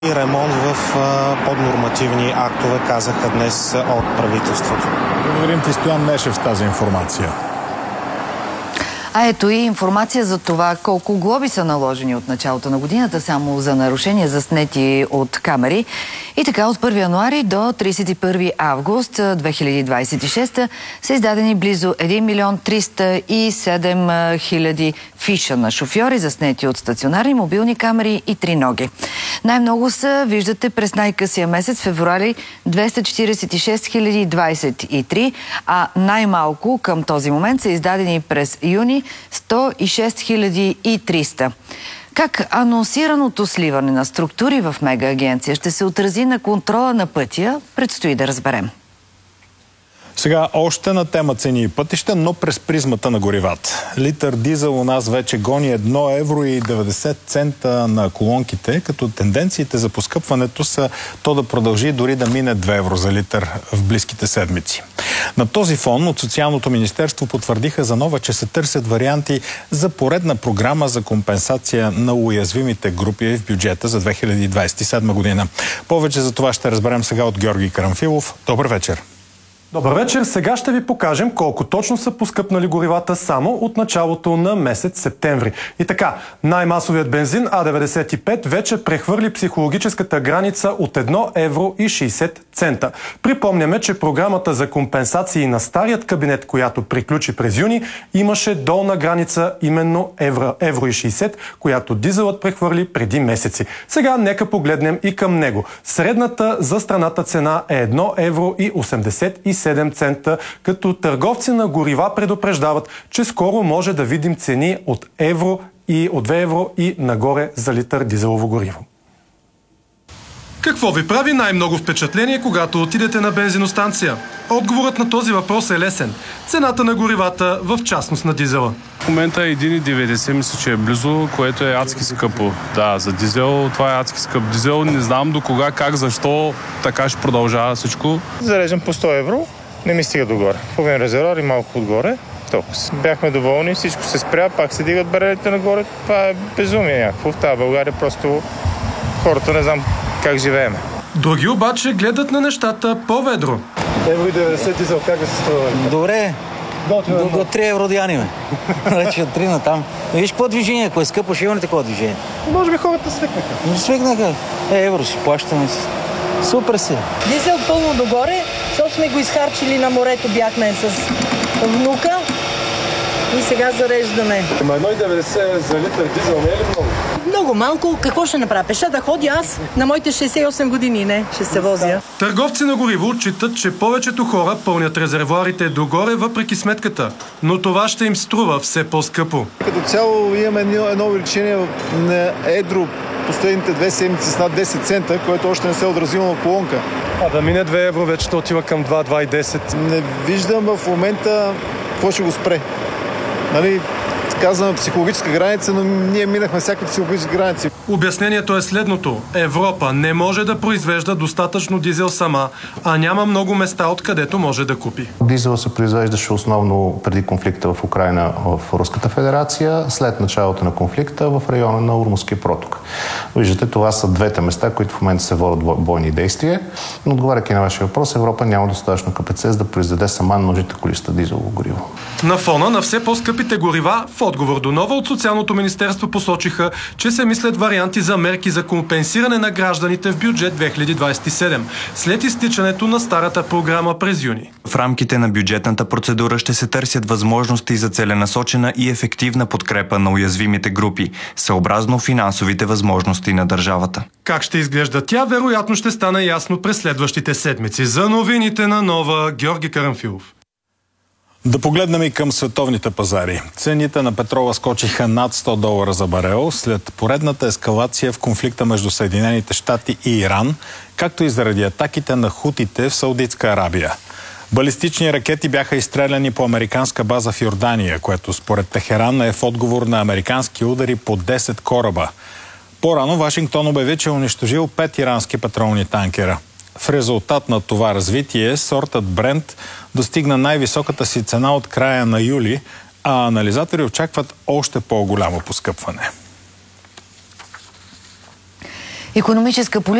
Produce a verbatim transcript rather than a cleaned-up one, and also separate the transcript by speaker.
Speaker 1: И ремонт в поднормативни актове, казаха днес от правителството.
Speaker 2: Благодарим ти, Стоян Нешев, с тази информация.
Speaker 3: А ето и информация за това колко глоби са наложени от началото на годината само за нарушения, заснети от камери. И така от първи януари до тридесет и първи август две хиляди двадесет и шеста са издадени близо един милион триста и седем хиляди фиша на шофьори, заснети от стационарни, мобилни камери и триноги. Най-много са, виждате, през най-късия месец, февруари, двеста четиридесет и шест хиляди двадесет и три, а най-малко към този момент са издадени през юни сто и шест хиляди и триста. Как анонсираното сливане на структури в мегаагенция ще се отрази на контрола на пътя, предстои да разберем.
Speaker 2: Сега още на тема цени и пътища, но през призмата на горивата. Литър дизел у нас вече гони едно евро и деветдесет цента на колонките, като тенденциите за поскъпването са то да продължи дори да мине две евро за литър в близките седмици. На този фон от Социалното министерство потвърдиха за нова, че се търсят варианти за поредна програма за компенсация на уязвимите групи в бюджета за две хиляди двадесет и седма година. Повече за това ще разберем сега от Георги Карамфилов. Добър вечер!
Speaker 4: Добър вечер! Сега ще ви покажем колко точно са поскъпнали горивата само от началото на месец септември. И така, най-масовият бензин А деветдесет и пет вече прехвърли психологическата граница от едно евро и шейсет цента. Припомняме, че програмата за компенсации на старият кабинет, която приключи през юни, имаше долна граница именно евро, евро и шейсет, която дизелът прехвърли преди месеци. Сега нека погледнем и към него. Средната за страната цена е едно евро и осемдесет и седем цента, като търговци на горива предупреждават, че скоро може да видим цени от евро и от две евро и нагоре за литър дизелово гориво. Какво ви прави най-много впечатление, когато отидете на бензиностанция? Отговорът на този въпрос е лесен. Цената на горивата, в частност на дизела.
Speaker 5: В момента един и деветдесет мисля, че е близо, което е адски скъпо. Да, за дизел това е адски скъп. Дизел не знам до кога, как, защо така ще продължава всичко.
Speaker 6: Зареждам по сто евро, не ми стига догоре. Половин резервор и малко отгоре. Толкова. Бяхме доволни, всичко се спря, пак се дигат барелите нагоре. Това е безумие някакво. В тази България просто хората не знам как живеем.
Speaker 4: Други обаче гледат на нещата по-ведро.
Speaker 6: Евро и деветдесет дизел, как да се струва?
Speaker 7: Добре, до, до три евро да яниме. Вече от три на там. Виж какво движение, ако е скъпо, ще има ли такова движение?
Speaker 6: Може би хората свикнаха.
Speaker 7: Свикнаха. Е, евро си плащаме си. Супер си.
Speaker 8: Дизел пълно догоре, защото сме го изхарчили на морето, бяхме с внука и сега зареждаме.
Speaker 6: Ама едно и деветдесет за литър дизел не е ли много?
Speaker 8: Много малко. Какво ще направя? Пеша да ходя аз на моите шейсет и осем години, не? Ще се возя.
Speaker 4: Търговци на гориво отчитат, че повечето хора пълнят резервоарите догоре въпреки сметката, но това ще им струва все по-скъпо.
Speaker 6: Като цяло имаме едно, едно увеличение на едро последните две седмици с над десет цента, което още не се е отразило на колонка.
Speaker 4: А да мине две евро, вече ще отива към два, два и десет.
Speaker 6: Не виждам в момента какво ще го спре. Нали, казваме психологическа граница, но ние минахме всякакви психологически граници.
Speaker 4: Обяснението е следното. Европа не може да произвежда достатъчно дизел сама, а няма много места, откъдето може да купи.
Speaker 9: Дизел се произвеждаше основно преди конфликта в Украйна в Руската федерация, след началото на конфликта в района на Ормузския проток. Виждате, това са двете места, които в момента се водят бойни действия. Но отговаряйки на вашия въпрос, Европа няма достатъчно капацитет да произведе сама нужните количества дизелово гориво.
Speaker 4: На фона на все по-скъпите горива, в отговор до нова от Социалното министерство посочиха, че се мислят варианти за мерки за компенсиране на гражданите в бюджет две хиляди двадесет и седем, след изтичането на старата програма през юни.
Speaker 10: В рамките на бюджетната процедура ще се търсят възможности за целенасочена и ефективна подкрепа на уязвимите групи, съобразно финансовите възможности на държавата.
Speaker 4: Как ще изглежда тя, вероятно ще стане ясно през следващите седмици. За новините на Нова, Георги Карамфилов.
Speaker 2: Да погледнем и към световните пазари. Цените на петрола скочиха над сто долара за барел след поредната ескалация в конфликта между Съединените щати и Иран, както и заради атаките на хутите в Саудитска Арабия. Балистични ракети бяха изстреляни по американска база в Йордания, което според Техеран е в отговор на американски удари по десет кораба. По-рано Вашингтон обяви, че е унищожил пет ирански петролни танкера. В резултат на това развитие сортът Брент достигна най-високата си цена от края на юли, а анализатори очакват още по-голямо поскъпване.
Speaker 3: Икономическа политика